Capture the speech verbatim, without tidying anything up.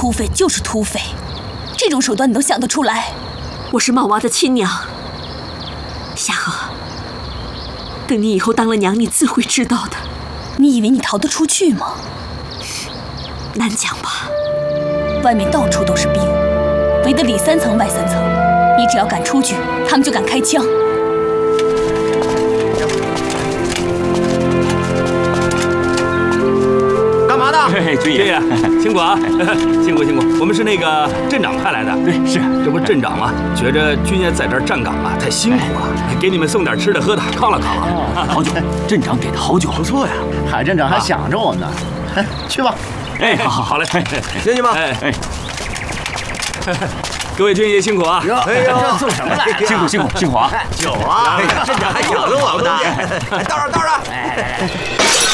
土匪就是土匪，这种手段你都想得出来？ 我是茂娃的亲娘，夏荷，等你以后当了娘，你自会知道的。 你以为你逃得出去吗？ 难讲吧。 外面到处都是兵，围得里三层外三层，你只要敢出去，他们就敢开枪。 嘿，军爷，辛苦啊，辛苦辛苦。我们是那个镇长派来的。 对，是。 这不镇长啊，觉着军爷在这儿站岗啊太辛苦了，给你们送点吃的喝的，犒劳犒劳。 好酒，镇长给的好酒， 不错呀。海镇长还想着我呢。哎，去吧。 哎，好，好嘞， 进去吧。 哎哎。各位军爷辛苦啊！ 哎呦，这送什么来？ 辛苦辛苦辛苦啊！ 酒啊，镇长还有了我们的。倒上倒上。来来来。